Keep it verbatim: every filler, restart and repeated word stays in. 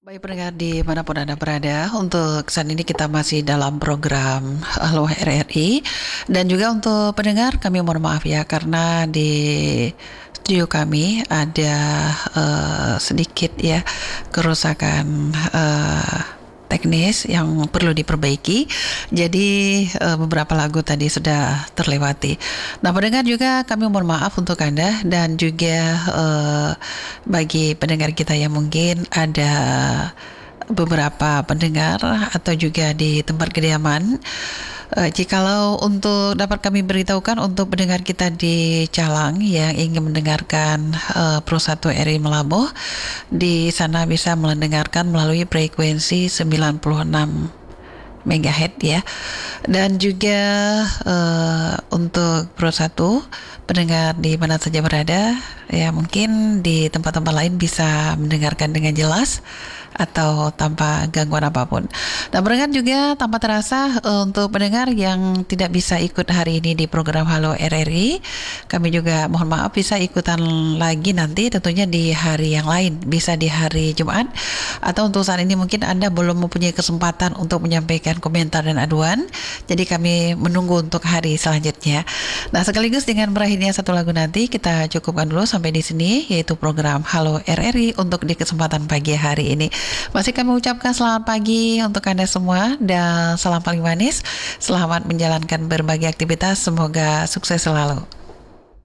Baik pendengar dimanapun Anda berada, untuk saat ini kita masih dalam program Halo R R I. Dan juga untuk pendengar, kami mohon maaf ya, karena di studio kami ada uh, sedikit ya kerusakan uh, teknis yang perlu diperbaiki. Jadi uh, beberapa lagu tadi sudah terlewati. Nah pendengar juga kami mohon maaf untuk Anda, dan juga uh, bagi pendengar kita yang mungkin ada beberapa pendengar atau juga di tempat kediaman. Uh, jikalau untuk dapat kami beritahukan untuk pendengar kita di Calang yang ingin mendengarkan uh, Pro satu R I Melabuh, di sana bisa mendengarkan melalui frekuensi sembilan puluh enam megahertz ya. Dan juga uh, untuk Pro satu pendengar di mana saja berada ya, mungkin di tempat-tempat lain bisa mendengarkan dengan jelas atau tanpa gangguan apapun. Nah pendengar juga tanpa terasa, untuk pendengar yang tidak bisa ikut hari ini di program Halo R R I, kami juga mohon maaf bisa ikutan lagi nanti tentunya di hari yang lain, bisa di hari Jumat, atau untuk saat ini mungkin Anda belum mempunyai kesempatan untuk menyampaikan komentar dan aduan, jadi kami menunggu untuk hari selanjutnya. Nah sekaligus dengan berakhirnya satu lagu nanti, kita cukupkan dulu sampai di sini, yaitu program Halo R R I untuk di kesempatan pagi hari ini. Masih kami ucapkan selamat pagi untuk Anda semua, dan salam paling manis. Selamat menjalankan berbagai aktivitas, semoga sukses selalu.